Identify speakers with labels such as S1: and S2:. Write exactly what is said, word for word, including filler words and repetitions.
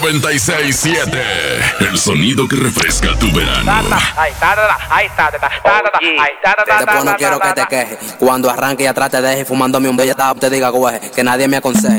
S1: noventa y seis siete. El sonido que refresca tu verano.
S2: Después no quiero que te quejes. Cuando arranque y atrás te deje fumándome un belleta, te diga güey, que nadie me aconseje.